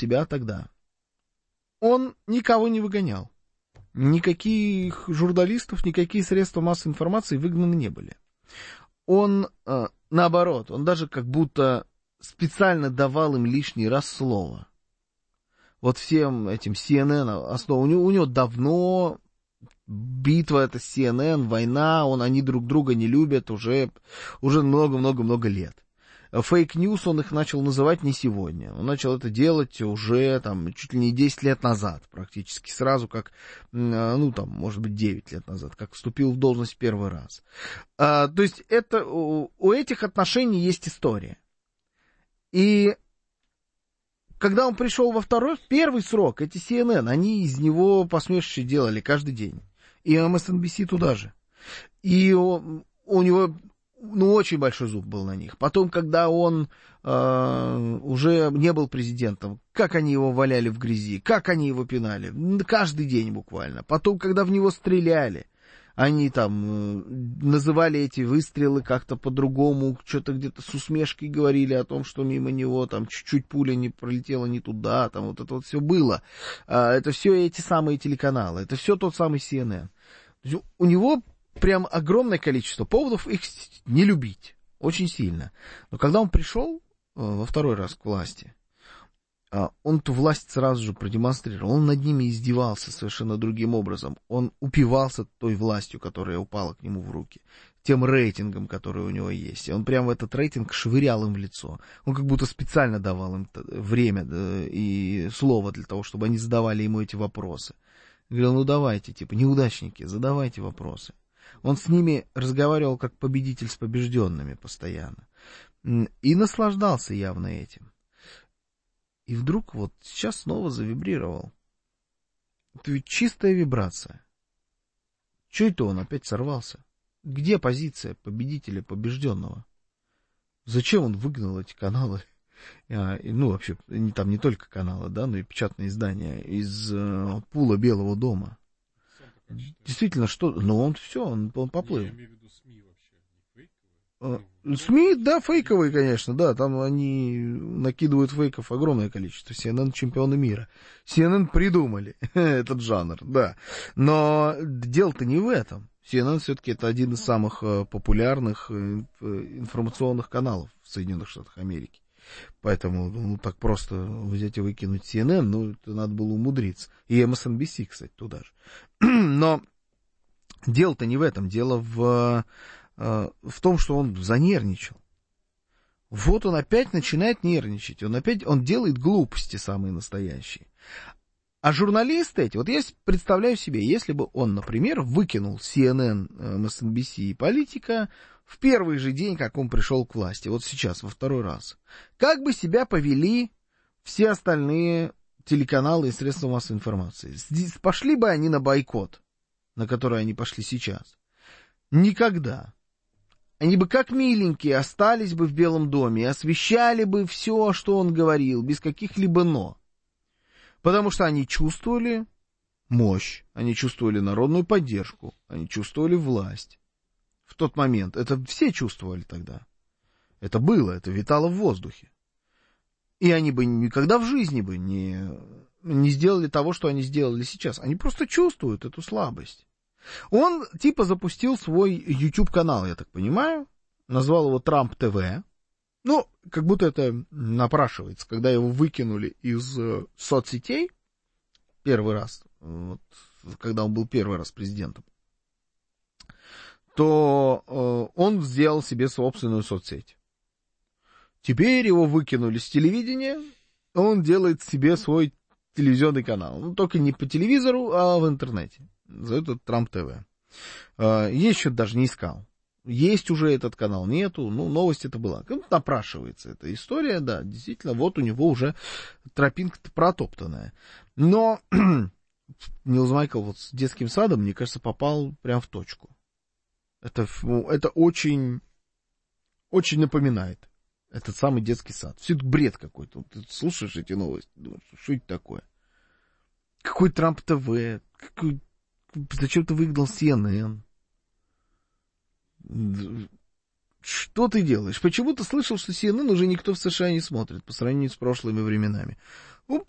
себя тогда. Он никого не выгонял. Никаких журналистов, никакие средства массовой информации выгнаны не были. Он, наоборот, он даже как будто специально давал им лишний раз слово. Вот всем этим CNN, у него давно битва это с CNN, война, они друг друга не любят уже много-много-много лет. Фейк-ньюс он их начал называть не сегодня. Он начал это делать уже там чуть ли не 10 лет назад, практически сразу, как, может быть, 9 лет назад, как вступил в должность первый раз. То есть это, у этих отношений есть история. И когда он пришел во первый срок, эти CNN, они из него посмешище делали каждый день. И MSNBC туда же. И у него... очень большой зуб был на них. Потом, когда он уже не был президентом, как они его валяли в грязи, как они его пинали. Каждый день буквально. Потом, когда в него стреляли, они там называли эти выстрелы как-то по-другому, что-то где-то с усмешкой говорили о том, что мимо него там чуть-чуть пуля не пролетела не туда, там вот это вот все было. Это все эти самые телеканалы, это все тот самый CNN. У него прям огромное количество поводов их не любить. Очень сильно. Но когда он пришел во второй раз к власти, он эту власть сразу же продемонстрировал. Он над ними издевался совершенно другим образом. Он упивался той властью, которая упала к нему в руки. Тем рейтингом, который у него есть. И он прямо этот рейтинг швырял им в лицо. Он как будто специально давал им время и слово для того, чтобы они задавали ему эти вопросы. Говорил, давайте, неудачники, задавайте вопросы. Он с ними разговаривал как победитель с побежденными постоянно. И наслаждался явно этим. И вдруг вот сейчас снова завибрировал. Это ведь чистая вибрация. Чего это он опять сорвался? Где позиция победителя, побежденного? Зачем он выгнал эти каналы? Вообще, там не только каналы, да, но и печатные издания из пула Белого дома. Действительно, он поплыл. Я имею в виду СМИ вообще, не фейковые. СМИ, да, фейковые, конечно, да, там они накидывают фейков огромное количество. CNN чемпионы мира. CNN придумали этот жанр, да. Но дело-то не в этом. CNN все-таки это один из самых популярных информационных каналов в Соединенных Штатах Америки. Поэтому, так просто взять и выкинуть CNN, это надо было умудриться. И MSNBC, кстати, туда же. Но дело-то не в этом. Дело в том, что он занервничал. Вот он опять начинает нервничать. Он делает глупости самые настоящие. А журналисты эти, вот я представляю себе, если бы он, например, выкинул CNN, MSNBC и Политика в первый же день, как он пришел к власти, вот сейчас, во второй раз, как бы себя повели все остальные телеканалы и средства массовой информации? Пошли бы они на бойкот, на который они пошли сейчас? Никогда. Они бы как миленькие остались бы в Белом доме и освещали бы все, что он говорил, без каких-либо «но». Потому что они чувствовали мощь, они чувствовали народную поддержку, они чувствовали власть. В тот момент это все чувствовали тогда. Это было, это витало в воздухе. И они бы никогда в жизни бы не сделали того, что они сделали сейчас. Они просто чувствуют эту слабость. Он запустил свой YouTube-канал, я так понимаю, назвал его Трамп ТВ. Как будто это напрашивается, когда его выкинули из соцсетей первый раз, когда он был первый раз президентом, то он сделал себе собственную соцсеть. Теперь его выкинули с телевидения, он делает себе свой телевизионный канал. Только не по телевизору, а в интернете. Зовут это Трамп ТВ. Я еще даже не искал. Есть уже этот канал, нету, новость это была. Напрашивается эта история, да, действительно, вот у него уже тропинка-то протоптанная. Но Нилс Майкл вот с детским садом, мне кажется, попал прям в точку. Это очень, очень напоминает этот самый детский сад. Все это бред какой-то. Ты слушаешь эти новости, думаешь, что это такое? Какой Трамп ТВ? Зачем ты выгнал CNN? Что ты делаешь? Почему ты слышал, что CNN уже никто в США не смотрит по сравнению с прошлыми временами?